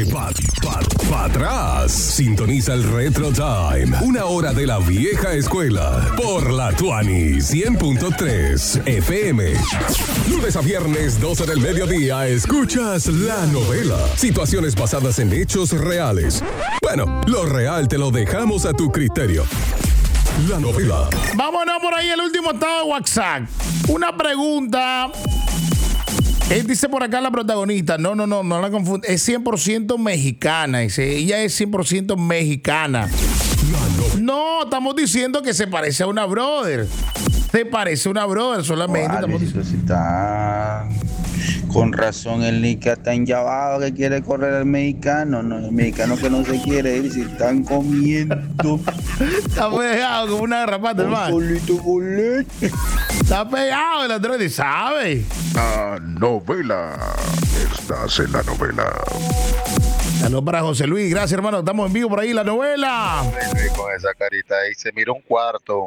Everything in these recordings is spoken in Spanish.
Dale pa' atrás. Sintoniza el Retro Time. Una hora de la vieja escuela. Por la Tuani 100.3 FM. Lunes a viernes, 12 del mediodía, escuchas La Novela. Situaciones basadas en hechos reales. Bueno, lo real te lo dejamos a tu criterio. La Novela. Vámonos por ahí, el último estado de WhatsApp. Una pregunta. Dice por acá la protagonista. No la confunde. Es 100% mexicana. Dice, ella es 100% mexicana. No, estamos diciendo que se parece a una brother. Se parece a una brother solamente. Vale, está... Con razón el Nica está enllavado que quiere correr al mexicano. No, el mexicano que no se quiere ir, si están comiendo. Está pegado como una garrapata, hermano. Está pegado el Android, ¿sabe? La novela. Estás en la novela. Saludos para José Luis. Gracias, hermano. Estamos en vivo por ahí, la novela. Con esa carita ahí se mira un cuarto.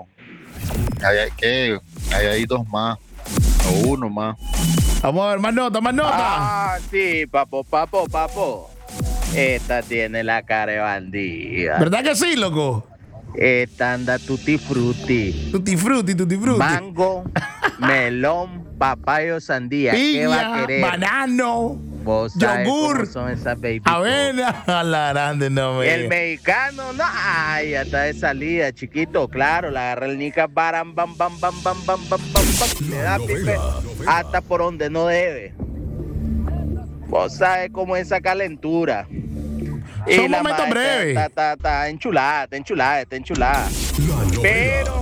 Hay dos más. O uno más. Vamos a ver, más nota. Ah, sí, papo. Esta tiene la cara de bandida. ¿Verdad que sí, loco? Esta anda tutti frutti. Tutti frutti. Mango, melón, papayo, sandía. Piña, ¿qué va a querer? banano, ¿Vos sabés yogur, cómo son esas baby? avena, a la grande, no me. El mexicano, no, ay, ya está de salida, chiquito, claro, la agarra el Nica, bam, le da pipe hasta por donde no debe. Vos sabés cómo es esa calentura. Son momentos breves. Está enchulada. Pero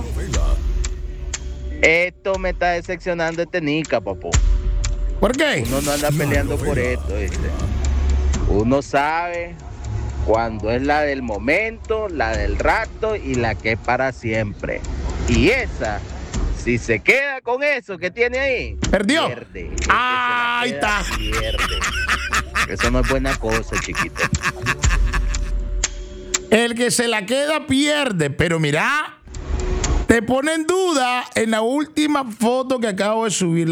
esto me está decepcionando este Nica, papo. ¿Por qué? Uno no anda peleando por esto, ¿viste? Uno sabe cuando es la del momento, la del rato y la que es para siempre. Y esa, si se queda con eso que tiene ahí, perdió. Pierde. Ahí está. Pierde. Eso no es buena cosa, chiquito. El que se la queda pierde, pero mira, te pone en duda en la última foto que acabo de subir.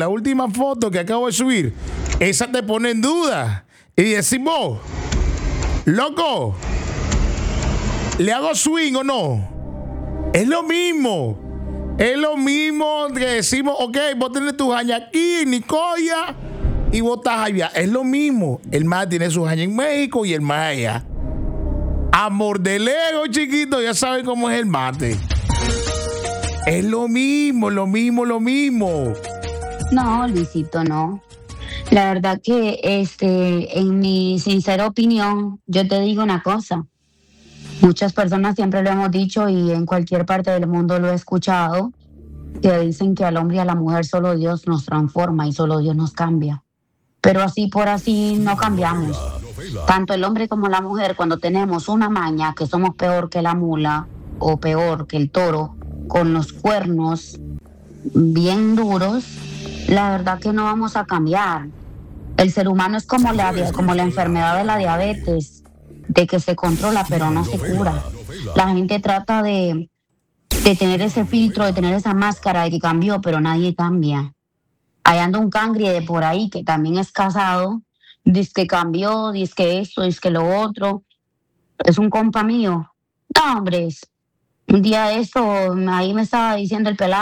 Esa te pone en duda. Y decimos, loco, ¿le hago swing o no? Es lo mismo que decimos, ok, vos tenés tus años aquí en Nicoya y vos estás allá. Es lo mismo. El más tiene sus años en México y el más allá. Amor de Lego, chiquito, ya saben cómo es el mate. Es lo mismo. No, Luisito, no. La verdad que en mi sincera opinión, yo te digo una cosa. Muchas personas siempre lo hemos dicho y en cualquier parte del mundo lo he escuchado, que dicen que al hombre y a la mujer solo Dios nos transforma y solo Dios nos cambia. Pero así por así no cambiamos. Tanto el hombre como la mujer, cuando tenemos una maña, que somos peor que la mula o peor que el toro, con los cuernos bien duros, la verdad que no vamos a cambiar. El ser humano es como la enfermedad de la diabetes, de que se controla pero no se cura. La gente trata de tener ese filtro, de tener esa máscara de que cambió, pero nadie cambia. Ahí anda un cangre de por ahí que también es casado, dice que cambió, dice que esto, dice que lo otro. Es un compa mío. No, hombres. Un día de esto, ahí me estaba diciendo el pelado.